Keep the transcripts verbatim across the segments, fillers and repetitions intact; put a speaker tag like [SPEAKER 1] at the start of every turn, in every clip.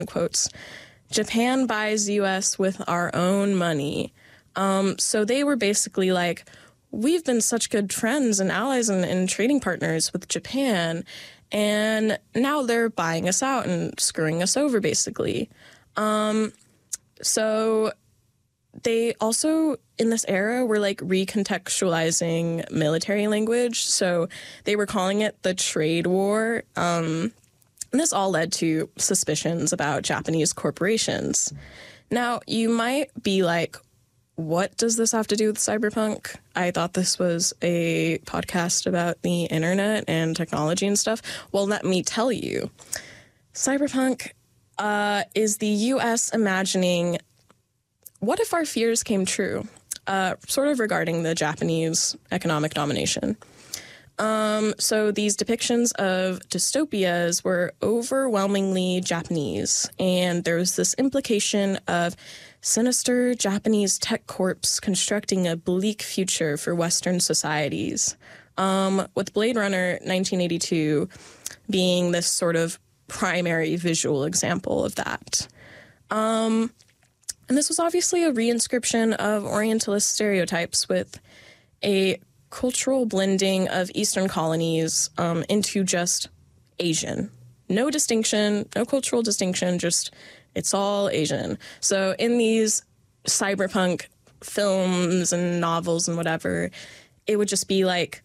[SPEAKER 1] quotes, Japan buys U S with our own money. Um, so they were basically like, we've been such good friends and allies and, and trading partners with Japan, and now they're buying us out and screwing us over, basically. Um, so they also, in this era, were like recontextualizing military language. So they were calling it the trade war. Um, and this all led to suspicions about Japanese corporations. Now, you might be like, what does this have to do with cyberpunk? I thought this was a podcast about the internet and technology and stuff. Well, let me tell you. Cyberpunk uh, is the U S imagining, what if our fears came true? Uh, sort of regarding the Japanese economic domination. Um, so these depictions of dystopias were overwhelmingly Japanese, and there was this implication of sinister Japanese tech corps constructing a bleak future for Western societies, um, with Blade Runner nineteen eighty-two being this sort of primary visual example of that. Um, and this was obviously a reinscription of Orientalist stereotypes with a cultural blending of Eastern colonies um, into just Asian. No distinction, no cultural distinction, just it's all Asian. So in these cyberpunk films and novels and whatever, it would just be like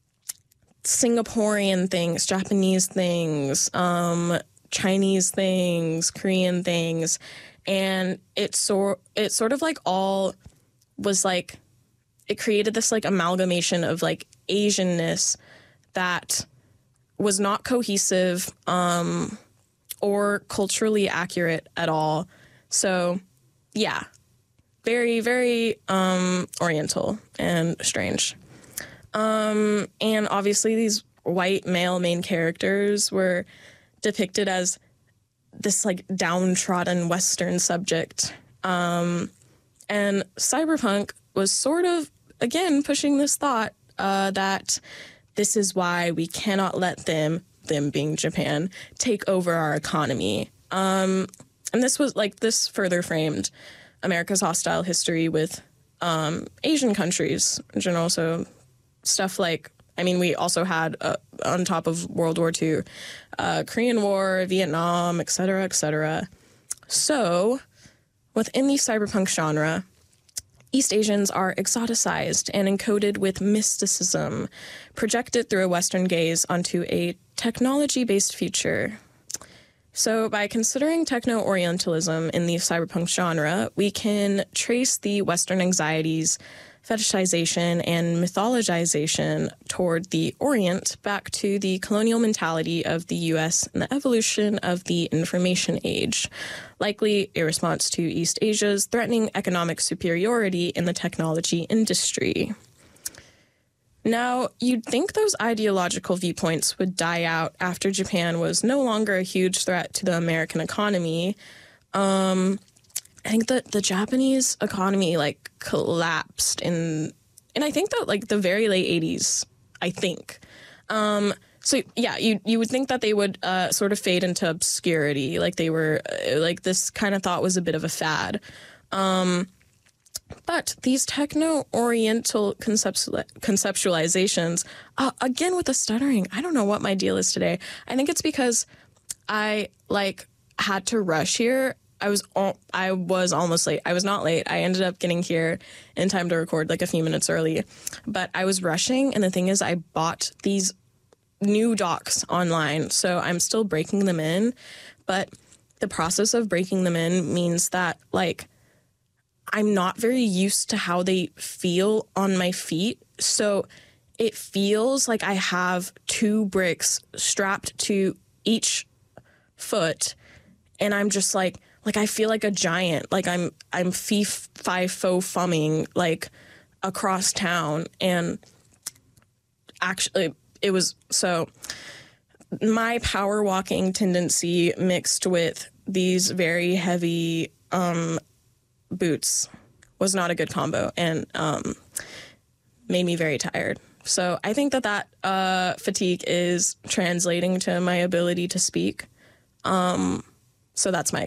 [SPEAKER 1] Singaporean things, Japanese things, um, Chinese things, Korean things. And it, so, it sort of like all was like, it created this like amalgamation of like Asianness that was not cohesive um, or culturally accurate at all. So yeah, very, very um, Oriental and strange. Um, and obviously these white male main characters were depicted as this like downtrodden Western subject. Um, and cyberpunk was sort of, again, pushing this thought uh, that this is why we cannot let them, them being Japan, take over our economy. Um, and this was like, this further framed America's hostile history with um, Asian countries in general. So stuff like, I mean, we also had, uh, on top of World War Two, uh, Korean War, Vietnam, et cetera, et cetera. So within the cyberpunk genre, East Asians are exoticized and encoded with mysticism, projected through a Western gaze onto a technology-based future. So by considering techno-Orientalism in the cyberpunk genre, we can trace the Western anxieties, fetishization, and mythologization toward the Orient back to the colonial mentality of the U S and the evolution of the information age, likely a response to East Asia's threatening economic superiority in the technology industry. Now, you'd think those ideological viewpoints would die out after Japan was no longer a huge threat to the American economy. Um, I think that the Japanese economy, like, collapsed in, and I think that, like, the very late eighties, I think. Um, so, yeah, you you would think that they would uh, sort of fade into obscurity, like they were, uh, like, this kind of thought was a bit of a fad. Um, but these techno-oriental conceptual- conceptualizations, uh, again with the stuttering, I don't know what my deal is today. I think it's because I, like, had to rush here. I was al- I was almost late. I was not late. I ended up getting here in time to record, like, a few minutes early. But I was rushing, and the thing is, I bought these new docs online, so I'm still breaking them in. But the process of breaking them in means that, like, I'm not very used to how they feel on my feet. So it feels like I have two bricks strapped to each foot, and I'm just like, like, I feel like a giant, like I'm, I'm fee fi fo fumming, like, across town. And actually it was, so my power walking tendency mixed with these very heavy, um, boots was not a good combo, and, um, made me very tired. So I think that that, uh, fatigue is translating to my ability to speak. Um, So that's my